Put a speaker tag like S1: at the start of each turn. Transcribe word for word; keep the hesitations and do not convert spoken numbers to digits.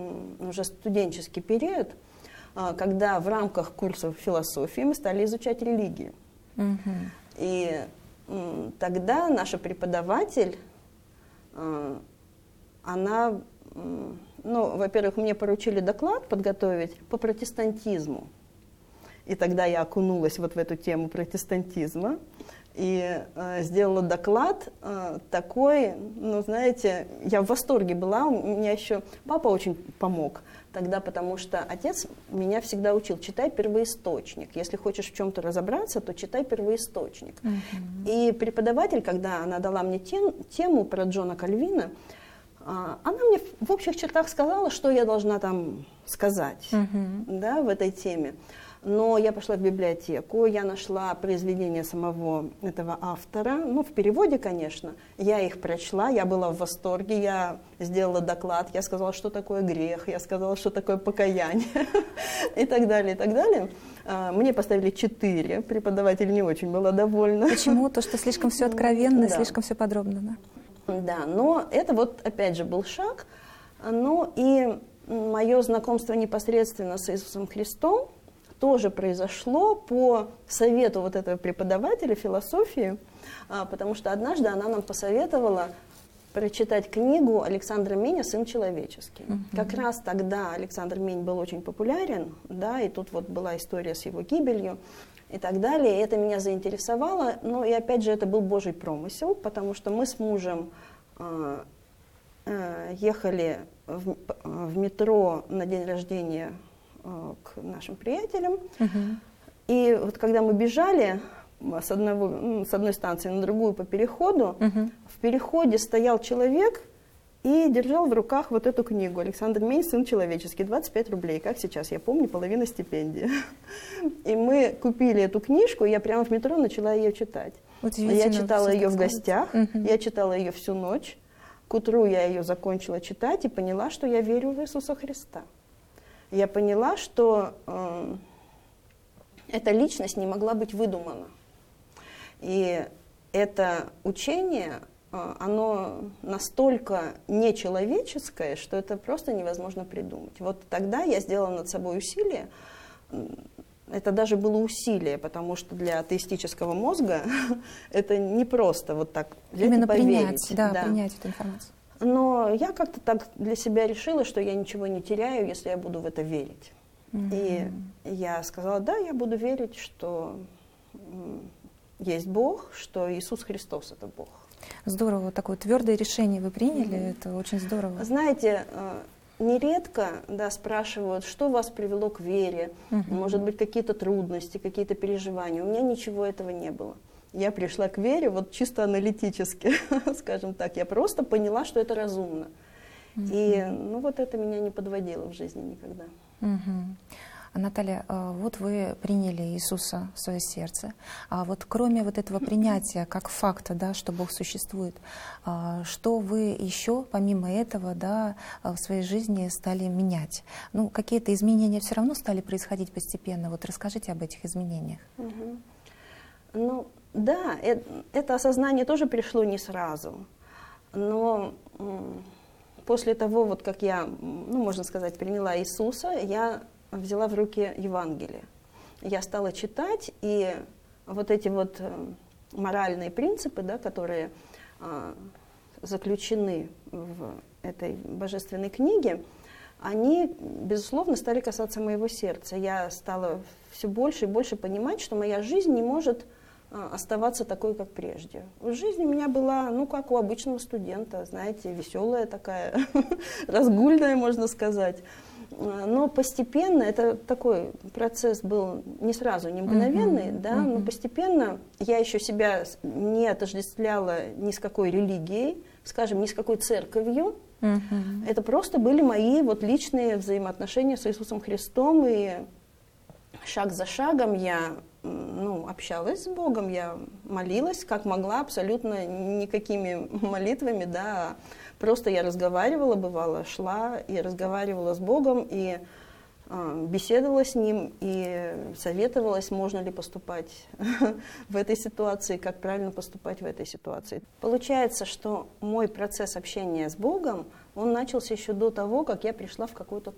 S1: уже студенческий период, когда в рамках курсов философии мы стали изучать религию. Mm-hmm. И тогда наша преподаватель, она, ну, во-первых, мне поручили доклад подготовить по протестантизму. И тогда я окунулась вот в эту тему протестантизма и э, сделала доклад э, такой, ну, знаете, я в восторге была, у меня еще папа очень помог тогда, потому что отец меня всегда учил: читай первоисточник. Если хочешь в чем-то разобраться, то читай первоисточник. Mm-hmm. И преподаватель, когда она дала мне тем, тему про Джона Кальвина, э, она мне в общих чертах сказала, что я должна там сказать, mm-hmm. да, в этой теме. Но я пошла в библиотеку, я нашла произведения самого этого автора, ну, в переводе, конечно. Я их прочла, я была в восторге, я сделала доклад, я сказала, что такое грех, я сказала, что такое покаяние, и так далее, и так далее. Мне поставили четыре, преподаватель не очень была довольна.
S2: Почему? То, что слишком все откровенно, да. слишком все подробно, да?
S1: Да, но это вот, опять же, был шаг. Ну, и мое знакомство непосредственно с Иисусом Христом тоже произошло по совету вот этого преподавателя философии, потому что однажды она нам посоветовала прочитать книгу Александра Меня «Сын человеческий». Mm-hmm. Как раз тогда Александр Мень был очень популярен, да, и тут вот была история с его гибелью и так далее. И это меня заинтересовало, но и опять же это был Божий промысел, потому что мы с мужем э, э, ехали в, в метро на день рождения к нашим приятелям. Uh-huh. И вот когда мы бежали с, одного, с одной станции на другую по переходу, uh-huh. в переходе стоял человек и держал в руках вот эту книгу «Александр Мень. Сын человеческий», двадцать пять рублей, как сейчас, я помню, половина стипендии. И мы купили эту книжку, и я прямо в метро начала ее читать. Я читала ее в гостях, uh-huh. я читала ее всю ночь. К утру я ее закончила читать и поняла, что я верю в Иисуса Христа. Я поняла, что э, эта личность не могла быть выдумана. И это учение, э, оно настолько нечеловеческое, что это просто невозможно придумать. Вот тогда я сделала над собой усилие. Это даже было усилие, потому что для атеистического мозга это не просто вот так взять
S2: Именно
S1: и поверить.
S2: Принять, да, да. принять эту информацию. Но
S1: я как-то так для себя решила, что я ничего не теряю, если я буду в это верить. Mm-hmm. И я сказала, да, я буду верить, что есть Бог, что Иисус Христос – это Бог.
S2: Здорово, такое твердое решение вы приняли, mm-hmm. это очень здорово.
S1: Знаете, нередко, да, спрашивают, что вас привело к вере, mm-hmm. может быть, какие-то трудности, какие-то переживания. У меня ничего этого не было. Я пришла к вере вот чисто аналитически, скажем так. Я просто поняла, что это разумно. Mm-hmm. И ну, вот это меня не подводило в жизни никогда.
S2: Mm-hmm. Наталья, вот вы приняли Иисуса в свое сердце. А вот кроме вот этого принятия как факта, да, что Бог существует, что вы еще помимо этого, да, в своей жизни стали менять? Ну, какие-то изменения все равно стали происходить постепенно. Вот расскажите об этих изменениях.
S1: Mm-hmm. Ну, да, это, это осознание тоже пришло не сразу, но м, после того, вот как я, ну, можно сказать, приняла Иисуса, я взяла в руки Евангелие. Я стала читать, и вот эти вот э, моральные принципы, да, которые э, заключены в этой божественной книге, они, безусловно, стали касаться моего сердца. Я стала все больше и больше понимать, что моя жизнь не может оставаться такой, как прежде. Жизнь у меня была, ну, как у обычного студента, знаете, веселая такая, разгульная, можно сказать. Но постепенно, это такой процесс был не сразу, не мгновенный, uh-huh, да, uh-huh. но постепенно я еще себя не отождествляла ни с какой религией, скажем, ни с какой церковью. Uh-huh. Это просто были мои вот личные взаимоотношения с Иисусом Христом, и шаг за шагом я ну, общалась с Богом, я молилась, как могла, абсолютно никакими молитвами, да, просто я разговаривала, бывало, шла и разговаривала с Богом, и э, беседовала с Ним, и советовалась, можно ли поступать в этой ситуации, как правильно поступать в этой ситуации. Получается, что мой процесс общения с Богом, Он начался еще до того, как я пришла в какую-то